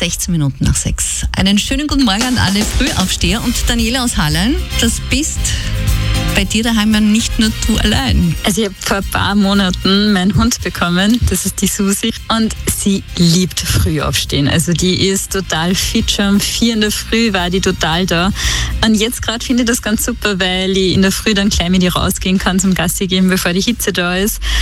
16 Minuten nach 6. Einen schönen guten Morgen an alle Frühaufsteher und Daniela aus Hallein. Das bist bei dir daheim ja nicht nur du allein. Also ich habe vor ein paar Monaten meinen Hund bekommen, das ist die Susi, und sie liebt Frühaufstehen. Also die ist total fit, schon um 4 in der Früh war die total da. Und jetzt gerade finde ich das ganz super, weil ich in der Früh dann gleich mit ihr rausgehen kann zum Gassi geben, bevor die Hitze da ist.